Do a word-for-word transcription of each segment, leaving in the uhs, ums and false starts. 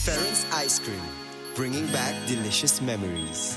Ferrens Ice Cream, bringing back delicious memories.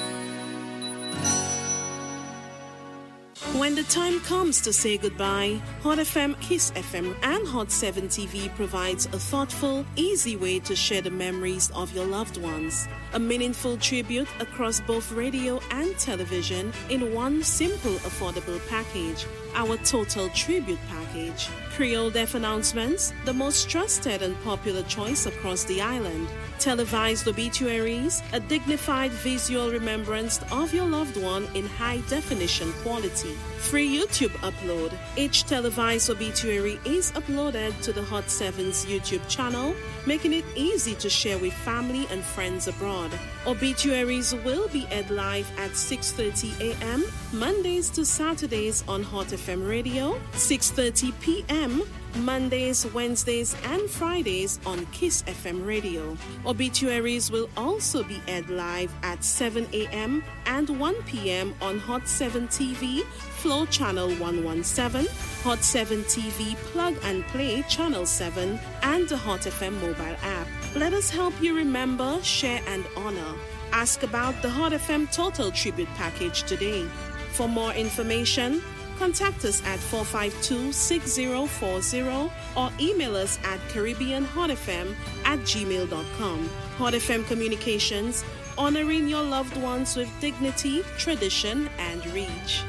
When the time comes to say goodbye, Hot F M, Kiss F M, and Hot seven T V provides a thoughtful, easy way to share the memories of your loved ones. A meaningful tribute across both radio and television in one simple, affordable package. Our Total Tribute Package. Creole Deaf announcements, the most trusted and popular choice across the island. Televised obituaries, a dignified visual remembrance of your loved one in high-definition quality. Free YouTube upload. Each televised obituary is uploaded to the Hot seven's YouTube channel, making it easy to share with family and friends abroad. Obituaries will be aired live at six thirty a.m. Mondays to Saturdays on Hot F M Radio, six thirty p.m. Mondays, Wednesdays, and Fridays on Kiss F M Radio. Obituaries will also be aired live at seven a.m. and one p.m. on Hot seven T V, Flow Channel one seventeen, Hot seven T V Plug and Play Channel seven, and the Hot F M mobile app. Let us help you remember, share, and honor. Ask about the Hot F M Total Tribute Package today. For more information, contact us at four five two, six zero four zero or email us at caribbean hot f m at gmail dot com. Hot F M Communications, honoring your loved ones with dignity, tradition, and reach.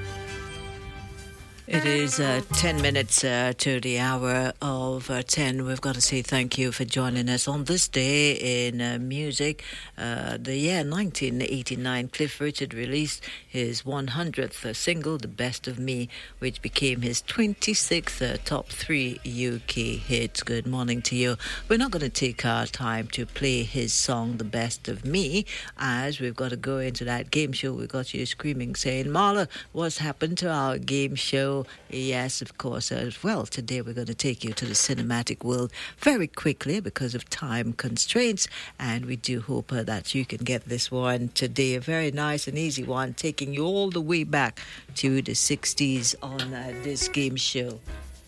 It is uh, ten minutes uh, to the hour of uh, ten. We've got to say thank you for joining us on this day in uh, music. Uh, the year nineteen eighty-nine, Cliff Richard released his one hundredth uh, single, The Best of Me, which became his twenty-sixth uh, top three U K hits. Good morning to you. We're not going to take our time to play his song, The Best of Me, as we've got to go into that game show. We've got you screaming, saying, Marla, what's happened to our game show? Yes, of course. As well, today we're going to take you to the cinematic world very quickly because of time constraints, and we do hope uh, that you can get this one today. A very nice and easy one, taking you all the way back to the sixties on uh, this game show.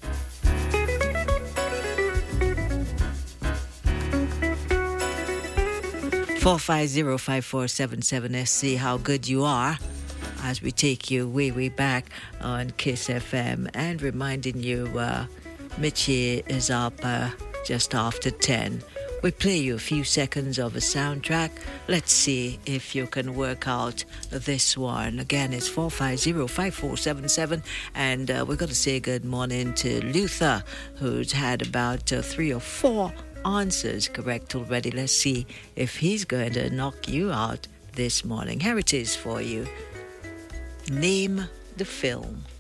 four five zero, five four seven seven. Let's see how good you are as we take you way, way back on Kiss F M, and reminding you uh, Mitchie is up uh, just after ten. We play you a few seconds of a soundtrack. Let's see if you can work out this one. Again, it's four five zero, five four seven seven, and uh, we're going to say good morning to Luther, who's had about uh, three or four answers correct already. Let's see if he's going to knock you out this morning. Here it is for you. Name the film.